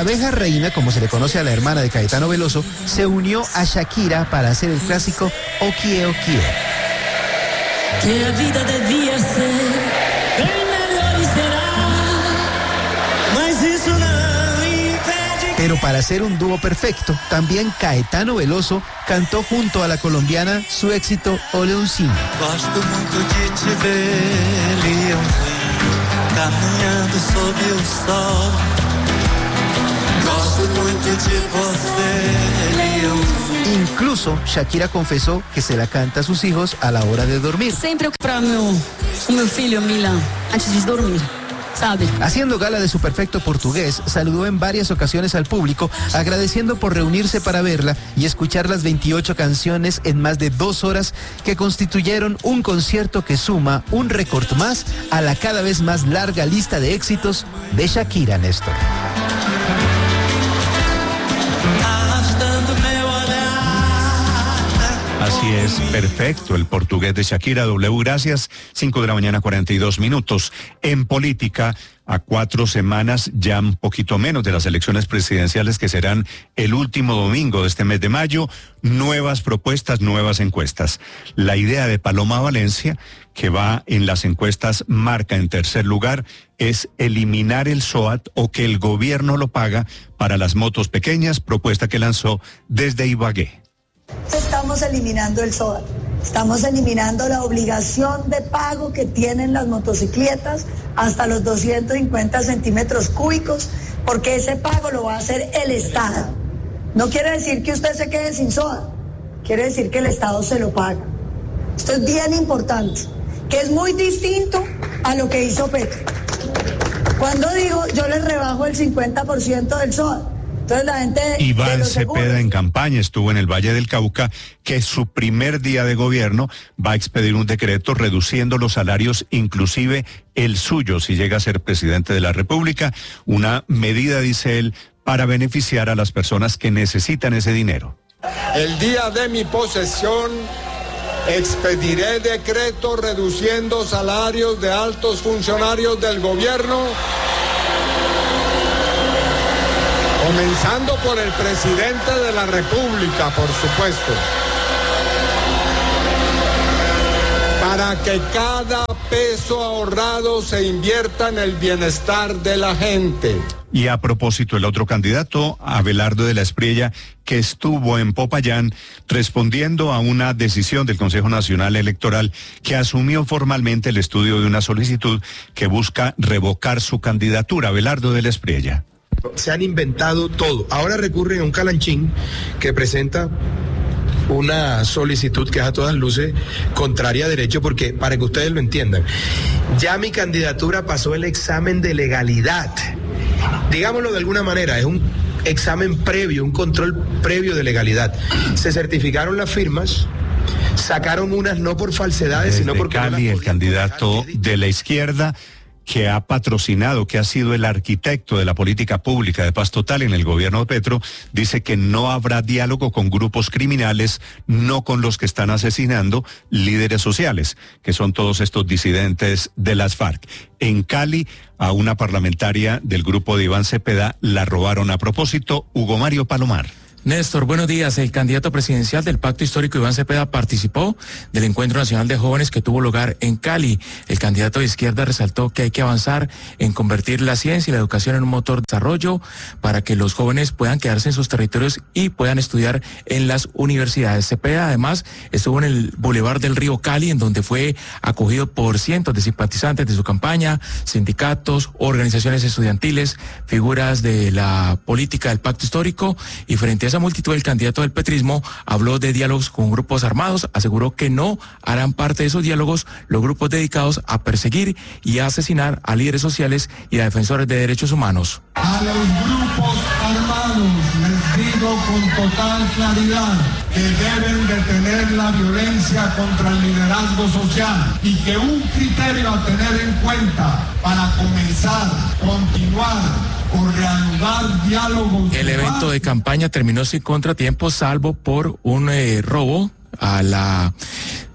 abeja reina, como se le conoce a la hermana de Caetano Veloso, se unió a Shakira para hacer el clásico Okie Okie. Que a vida devia ser bem melhor e será, mas isso não impede. Pero para hacer un dúo perfecto, también Caetano Veloso cantó junto a la colombiana su éxito O Leãozinho. Gosto muito de te ver, leãozinho, caminhando sob o sol. Gosto muito de você, leãozinho. Incluso Shakira confesó que se la canta a sus hijos a la hora de dormir. Sempre para o meu filho Milan, antes de dormir, sabe? Haciendo gala de su perfecto portugués, saludó en varias ocasiones al público, agradeciendo por reunirse para verla y escuchar las 28 canciones en más de 2 horas que constituyeron un concierto que suma un récord más a la cada vez más larga lista de éxitos de Shakira, Néstor. Así es, perfecto, el portugués de Shakira. W, gracias. 5:42 a.m. En política, a 4 semanas, ya un poquito menos de las elecciones presidenciales que serán el último domingo de este mes de mayo, nuevas propuestas, nuevas encuestas. La idea de Paloma Valencia, que va en las encuestas marca en tercer lugar, es eliminar el SOAT o que el gobierno lo paga para las motos pequeñas, propuesta que lanzó desde Ibagué. Estamos eliminando el SOAT, estamos eliminando la obligación de pago que tienen las motocicletas hasta los 250 centímetros cúbicos, porque ese pago lo va a hacer el Estado. No quiere decir que usted se quede sin SOAT, quiere decir que el Estado se lo paga. Esto es bien importante, que es muy distinto a lo que hizo Petro. Cuando digo yo les rebajo el 50% del SOAT. Entonces la gente Iván Cepeda en campaña estuvo en el Valle del Cauca, que su primer día de gobierno va a expedir un decreto reduciendo los salarios, inclusive el suyo, si llega a ser presidente de la República, una medida, dice él, para beneficiar a las personas que necesitan ese dinero. El día de mi posesión expediré decreto reduciendo salarios de altos funcionarios del gobierno, comenzando por el presidente de la República, por supuesto, para que cada peso ahorrado se invierta en el bienestar de la gente. Y a propósito, el otro candidato, Abelardo de la Espriella, que estuvo en Popayán respondiendo a una decisión del Consejo Nacional Electoral que asumió formalmente el estudio de una solicitud que busca revocar su candidatura. Abelardo de la Espriella. Se han inventado todo. Ahora recurren a un calanchín que presenta una solicitud que es a todas luces contraria a derecho, porque para que ustedes lo entiendan, ya mi candidatura pasó el examen de legalidad. Digámoslo de alguna manera, es un examen previo, un control previo de legalidad. Se certificaron las firmas, sacaron unas no por falsedades, desde sino porque Cali, el candidato de la izquierda, que ha patrocinado, que ha sido el arquitecto de la política pública de paz total en el gobierno de Petro, dice que no habrá diálogo con grupos criminales, no con los que están asesinando líderes sociales, que son todos estos disidentes de las FARC. En Cali, a una parlamentaria del grupo de Iván Cepeda la robaron a propósito. Hugo Mario Palomar. Néstor, buenos días. El candidato presidencial del Pacto Histórico, Iván Cepeda, participó del Encuentro Nacional de Jóvenes que tuvo lugar en Cali. El candidato de izquierda resaltó que hay que avanzar en convertir la ciencia y la educación en un motor de desarrollo para que los jóvenes puedan quedarse en sus territorios y puedan estudiar en las universidades. Cepeda, además, estuvo en el Boulevard del Río Cali, en donde fue acogido por cientos de simpatizantes de su campaña, sindicatos, organizaciones estudiantiles, figuras de la política del Pacto Histórico, y frente a esa multitud, el candidato del petrismo habló de diálogos con grupos armados, aseguró que no harán parte de esos diálogos los grupos dedicados a perseguir y a asesinar a líderes sociales y a defensores de derechos humanos. A los grupos armados les digo con total claridad que deben detener la violencia contra el liderazgo social y que un criterio a tener en cuenta para comenzar, continuar o reanudar diálogos. El evento de campaña terminó sin contratiempos, salvo por un robo a la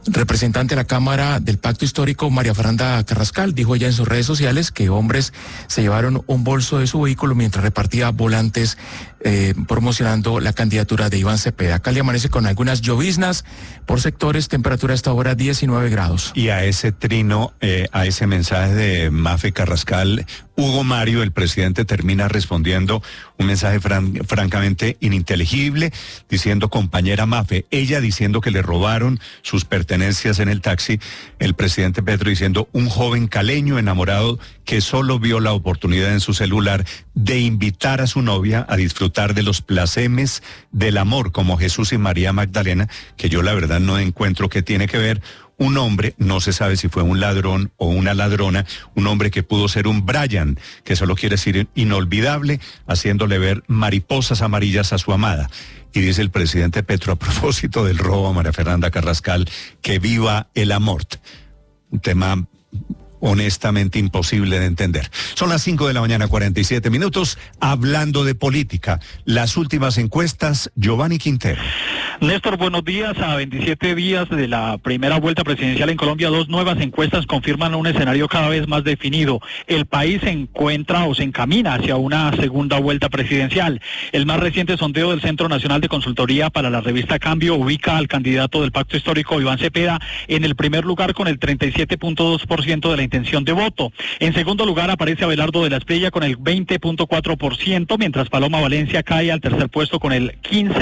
representante de la Cámara del Pacto Histórico, María Fernanda Carrascal, dijo ella en sus redes sociales que hombres se llevaron un bolso de su vehículo mientras repartía volantes promocionando la candidatura de Iván Cepeda. Cali amanece con algunas lloviznas por sectores, temperatura a esta hora 19 grados. Y a ese trino, a ese mensaje de Mafe Carrascal, Hugo Mario, el presidente, termina respondiendo un mensaje francamente ininteligible, diciendo compañera Mafe, ella diciendo que le robaron sus pertenencias en el taxi, el presidente Petro diciendo un joven caleño enamorado que solo vio la oportunidad en su celular de invitar a su novia a disfrutar de los placemes del amor como Jesús y María Magdalena, que yo la verdad no encuentro qué tiene que ver. Un hombre, no se sabe si fue un ladrón o una ladrona, un hombre que pudo ser un Brian, que solo quiere decir inolvidable, haciéndole ver mariposas amarillas a su amada. Y dice el presidente Petro a propósito del robo a María Fernanda Carrascal, que viva el amor. Un tema honestamente imposible de entender. Son las 5 de la mañana, 47 minutos, hablando de política. Las últimas encuestas, Giovanni Quintero. Néstor, buenos días. A 27 días de la primera vuelta presidencial en Colombia, 2 nuevas encuestas confirman un escenario cada vez más definido. El país se encuentra o se encamina hacia una segunda vuelta presidencial. El más reciente sondeo del Centro Nacional de Consultoría para la revista Cambio ubica al candidato del Pacto Histórico, Iván Cepeda, en el primer lugar con el 37.2% de la intención de voto. En segundo lugar aparece Abelardo de la Espriella con el 20.4%, mientras Paloma Valencia cae al tercer puesto con el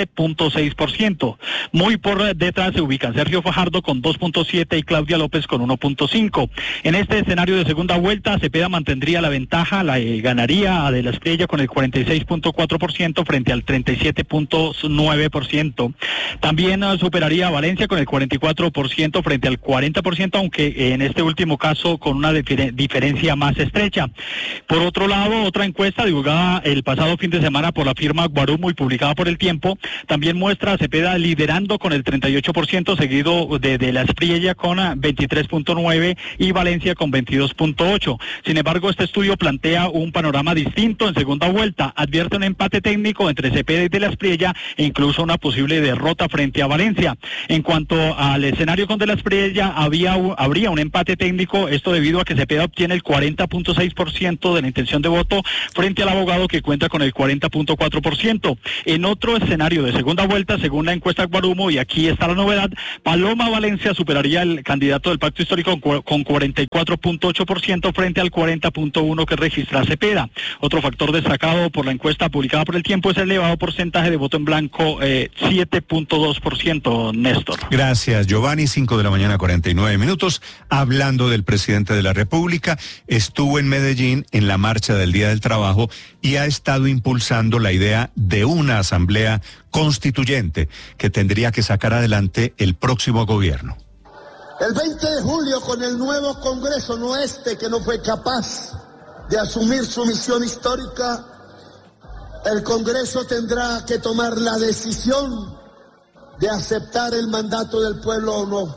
15.6%. Muy por detrás se ubican Sergio Fajardo con 2.7 y Claudia López con 1.5. En este escenario de segunda vuelta, Cepeda mantendría la ventaja, ganaría a de la Espriella con el 46.4% frente al 37.9%. También superaría a Valencia con el 44% frente al 40%, aunque en este último caso con una diferencia más estrecha. Por otro lado, otra encuesta divulgada el pasado fin de semana por la firma Guarumo y publicada por El Tiempo, también muestra a Cepeda liderando con el 38%, seguido de la Espriella con 23.9% y Valencia con 22.8%. Sin embargo, este estudio plantea un panorama distinto en segunda vuelta. Advierte un empate técnico entre Cepeda y de la Espriella e incluso una posible derrota frente a Valencia. En cuanto al escenario con de la Espriella, habría un empate técnico, esto debido a que Cepeda obtiene el 40.6% de la intención de voto frente al abogado que cuenta con el 40.4%. En otro escenario de segunda vuelta, según la encuesta Guarumo, y aquí está la novedad, Paloma Valencia superaría al candidato del Pacto Histórico con 44.8% frente al 40.1% que registra Cepeda. Otro factor destacado por la encuesta publicada por El Tiempo es el elevado porcentaje de voto en blanco, 7.2%, Néstor. Gracias, Giovanni. 5 de la mañana, 49 minutos. Hablando del presidente de la República, estuvo en Medellín en la marcha del Día del Trabajo y ha estado impulsando la idea de una asamblea constituyente que tendría que sacar adelante el próximo gobierno. El 20 de julio, con el nuevo Congreso, no que no fue capaz de asumir su misión histórica, el Congreso tendrá que tomar la decisión de aceptar el mandato del pueblo o no.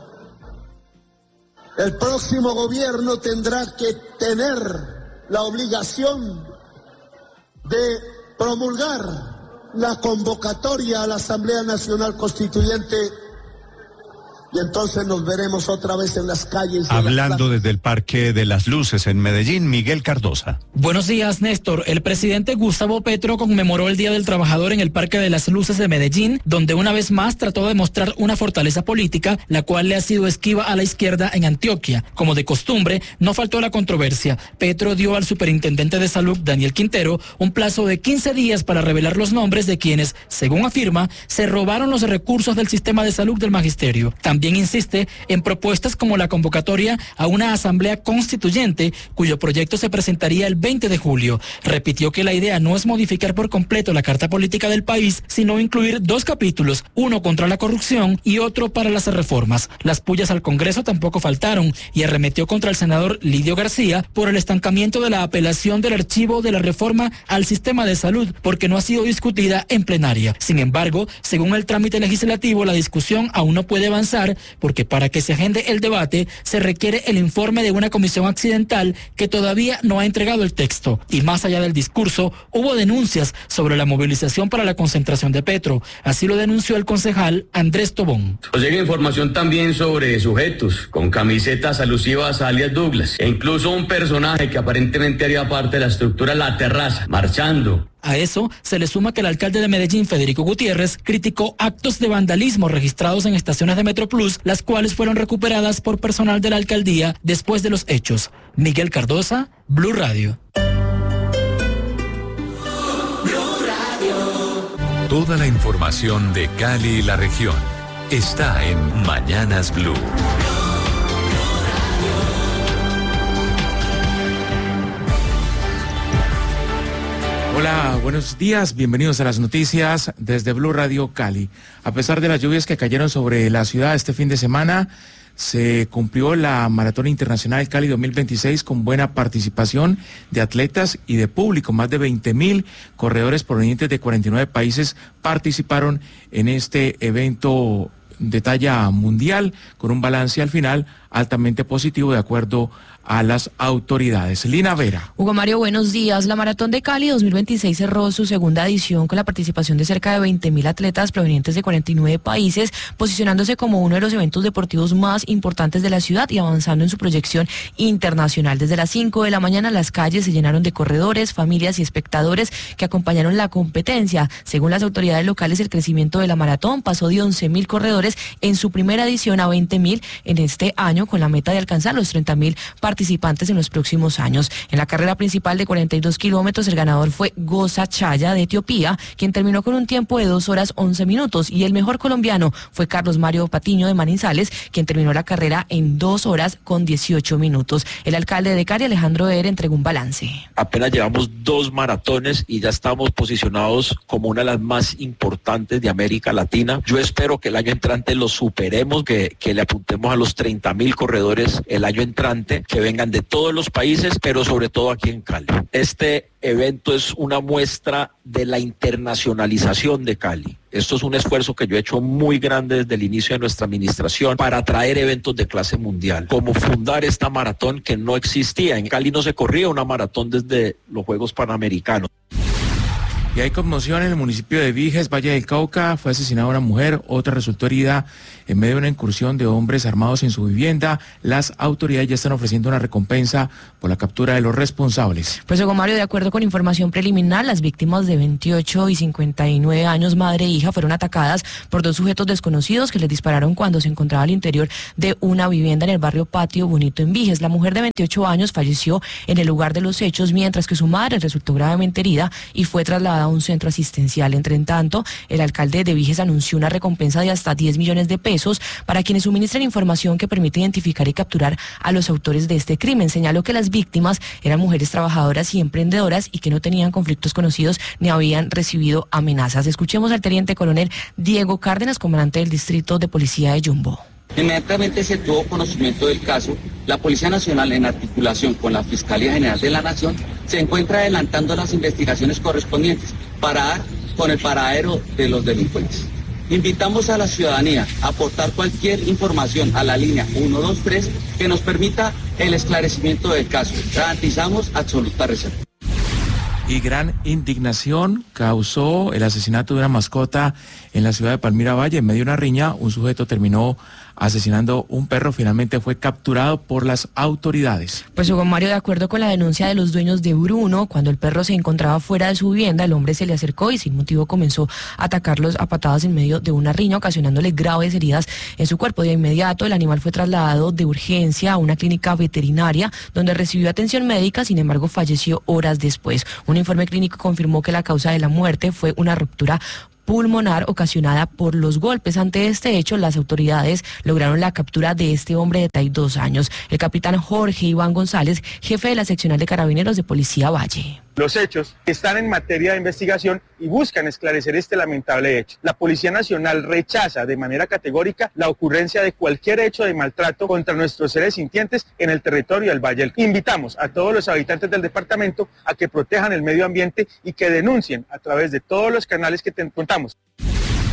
El próximo gobierno tendrá que tener la obligación de promulgar la convocatoria a la Asamblea Nacional Constituyente y entonces nos veremos otra vez en las calles. Hablando desde el Parque de las Luces en Medellín, Miguel Cardosa. Buenos días, Néstor. El presidente Gustavo Petro conmemoró el Día del Trabajador en el Parque de las Luces de Medellín, donde una vez más trató de mostrar una fortaleza política, la cual le ha sido esquiva a la izquierda en Antioquia. Como de costumbre, no faltó la controversia. Petro dio al superintendente de salud, Daniel Quintero, un plazo de 15 días para revelar los nombres de quienes, según afirma, se robaron los recursos del sistema de salud del magisterio. También insiste en propuestas como la convocatoria a una asamblea constituyente, cuyo proyecto se presentaría el 20 de julio. Repitió que la idea no es modificar por completo la carta política del país, sino incluir 2 capítulos, uno contra la corrupción y otro para las reformas. Las pullas al Congreso tampoco faltaron y arremetió contra el senador Lidio García por el estancamiento de la apelación del archivo de la reforma al sistema de salud, porque no ha sido discutida en plenaria. Sin embargo, según el trámite legislativo, la discusión aún no puede avanzar esperar, porque para que se agende el debate se requiere el informe de una comisión accidental que todavía no ha entregado el texto. Y más allá del discurso, hubo denuncias sobre la movilización para la concentración de Petro. Así lo denunció el concejal Andrés Tobón. Nos llega información también sobre sujetos con camisetas alusivas a alias Douglas e incluso un personaje que aparentemente haría parte de la estructura La Terraza, marchando. A eso se le suma que el alcalde de Medellín, Federico Gutiérrez, criticó actos de vandalismo registrados en estaciones de Metroplus, las cuales fueron recuperadas por personal de la alcaldía después de los hechos. Miguel Cardosa, Blue Radio. Toda la información de Cali y la región está en Mañanas Blue. Hola, buenos días, bienvenidos a las noticias desde Blue Radio Cali. A pesar de las lluvias que cayeron sobre la ciudad este fin de semana, se cumplió la Maratón Internacional Cali 2026 con buena participación de atletas y de público. Más de 20.000 corredores provenientes de 49 países participaron en este evento de talla mundial, con un balance al final altamente positivo de acuerdo a las autoridades. Lina Vera. Hugo Mario, buenos días. La Maratón de Cali 2026 cerró su segunda edición con la participación de cerca de 20.000 atletas provenientes de 49 países, posicionándose como uno de los eventos deportivos más importantes de la ciudad y avanzando en su proyección internacional. Desde las 5 de la mañana las calles se llenaron de corredores, familias y espectadores que acompañaron la competencia. Según las autoridades locales, el crecimiento de la maratón pasó de 11.000 corredores en su primera edición a 20.000 en este año, con la meta de alcanzar los 30.000 participantes en los próximos años. En la carrera principal de 42 kilómetros, el ganador fue Goza Chaya de Etiopía, quien terminó con un tiempo de 2 horas 11 minutos, y el mejor colombiano fue Carlos Mario Patiño de Manizales, quien terminó la carrera en 2 horas con 18 minutos. El alcalde de Cali, Alejandro Eder, entregó un balance. Apenas llevamos 2 maratones y ya estamos posicionados como una de las más importantes de América Latina. Yo espero que el año entrante lo superemos, que le apuntemos a los 30.000 corredores el año entrante, que vengan de todos los países, pero sobre todo aquí en Cali. Este evento es una muestra de la internacionalización de Cali. Esto es un esfuerzo que yo he hecho muy grande desde el inicio de nuestra administración para atraer eventos de clase mundial, como fundar esta maratón que no existía. En Cali no se corría una maratón desde los Juegos Panamericanos. Y hay conmoción en el municipio de Viges, Valle del Cauca. Fue asesinada una mujer, otra resultó herida en medio de una incursión de hombres armados en su vivienda. Las autoridades ya están ofreciendo una recompensa por la captura de los responsables. Pues, Hugo Mario, de acuerdo con información preliminar, las víctimas de 28 y 59 años, madre e hija, fueron atacadas por 2 sujetos desconocidos que les dispararon cuando se encontraba al interior de una vivienda en el barrio Patio Bonito en Viges. La mujer de 28 años falleció en el lugar de los hechos, mientras que su madre resultó gravemente herida y fue trasladada a un centro asistencial. Entre tanto, el alcalde de Viges anunció una recompensa de hasta 10 millones de pesos para quienes suministren información que permite identificar y capturar a los autores de este crimen. Señaló que las víctimas eran mujeres trabajadoras y emprendedoras y que no tenían conflictos conocidos ni habían recibido amenazas. Escuchemos al teniente coronel Diego Cárdenas, comandante del distrito de policía de Yumbo. Inmediatamente se tuvo conocimiento del caso, la Policía Nacional, en articulación con la Fiscalía General de la Nación, se encuentra adelantando las investigaciones correspondientes para dar con el paradero de los delincuentes. Invitamos a la ciudadanía a aportar cualquier información a la línea 123 que nos permita el esclarecimiento del caso. Garantizamos absoluta reserva. Y gran indignación causó el asesinato de una mascota en la ciudad de Palmira Valle. En medio de una riña, un sujeto terminó asesinando un perro. Finalmente fue capturado por las autoridades. Pues, Hugo Mario, de acuerdo con la denuncia de los dueños de Bruno, cuando el perro se encontraba fuera de su vivienda, el hombre se le acercó y sin motivo comenzó a atacarlos a patadas en medio de una riña, ocasionándole graves heridas en su cuerpo. De inmediato, el animal fue trasladado de urgencia a una clínica veterinaria, donde recibió atención médica. Sin embargo, falleció horas después. Un informe clínico confirmó que la causa de la muerte fue una ruptura pulmonar ocasionada por los golpes. Ante este hecho, las autoridades lograron la captura de este hombre de 32 años. El capitán Jorge Iván González, jefe de la seccional de Carabineros de Policía Valle. Los hechos están en materia de investigación y buscan esclarecer este lamentable hecho. La Policía Nacional rechaza de manera categórica la ocurrencia de cualquier hecho de maltrato contra nuestros seres sintientes en el territorio del Valle. Invitamos a todos los habitantes del departamento a que protejan el medio ambiente y que denuncien a través de todos los canales que contamos. Y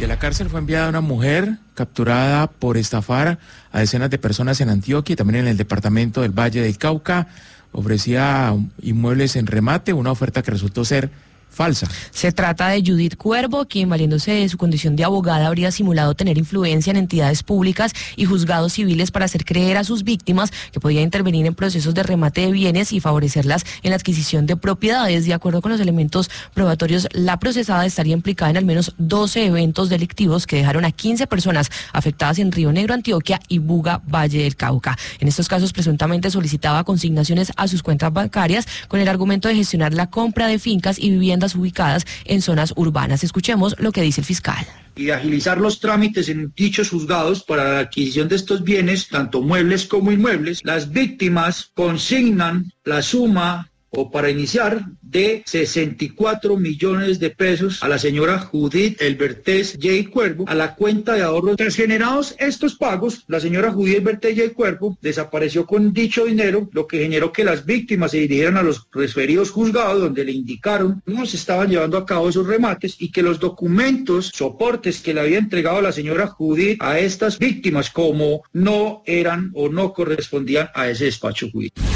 De la cárcel fue enviada una mujer capturada por estafar a decenas de personas en Antioquia y también en el departamento del Valle del Cauca. Ofrecía inmuebles en remate, una oferta que resultó ser falsa. Se trata de Judith Cuervo, quien valiéndose de su condición de abogada habría simulado tener influencia en entidades públicas y juzgados civiles para hacer creer a sus víctimas que podía intervenir en procesos de remate de bienes y favorecerlas en la adquisición de propiedades. De acuerdo con los elementos probatorios, la procesada estaría implicada en al menos 12 eventos delictivos que dejaron a 15 personas afectadas en Río Negro, Antioquia y Buga, Valle del Cauca. En estos casos, presuntamente solicitaba consignaciones a sus cuentas bancarias con el argumento de gestionar la compra de fincas y viviendas ubicadas en zonas urbanas. Escuchemos lo que dice el fiscal. Y agilizar los trámites en dichos juzgados para la adquisición de estos bienes, tanto muebles como inmuebles. Las víctimas consignan la suma o para iniciar de 64 millones de pesos a la señora Judith Elbertés J. Cuervo a la cuenta de ahorros. Tras generados estos pagos, la señora Judith Elbertés J. Cuervo desapareció con dicho dinero, lo que generó que las víctimas se dirigieran a los referidos juzgados donde le indicaron cómo se estaban llevando a cabo esos remates y que los documentos, soportes que le había entregado la señora Judith a estas víctimas como no eran o no correspondían a ese despacho jurídico.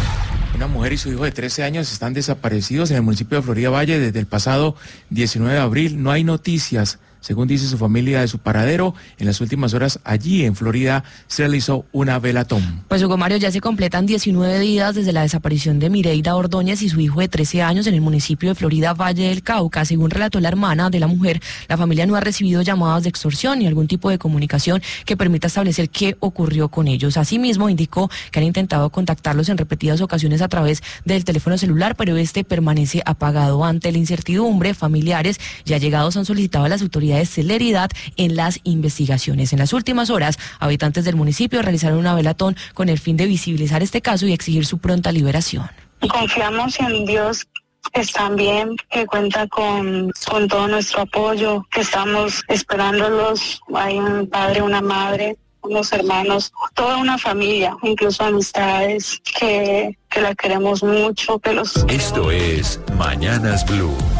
Una mujer y su hijo de 13 años están desaparecidos en el municipio de Florida Valle desde el pasado 19 de abril. No hay noticias, según dice su familia, de su paradero. En las últimas horas allí en Florida se realizó una velatón. Pues Hugo Mario, ya se completan 19 días desde la desaparición de Mireida Ordóñez y su hijo de 13 años en el municipio de Florida Valle del Cauca. Según relató la hermana de la mujer, la familia no ha recibido llamadas de extorsión ni algún tipo de comunicación que permita establecer qué ocurrió con ellos. Asimismo, indicó que han intentado contactarlos en repetidas ocasiones a través del teléfono celular, pero este permanece apagado. Ante la incertidumbre, familiares y allegados han solicitado a las autoridades celeridad en las investigaciones. En las últimas horas, habitantes del municipio realizaron una velatón con el fin de visibilizar este caso y exigir su pronta liberación. Confiamos en Dios, que están bien, que cuenta con todo nuestro apoyo, que estamos esperándolos. Hay un padre, una madre, unos hermanos, toda una familia, incluso amistades que la queremos mucho. Esto es Mañanas Blue.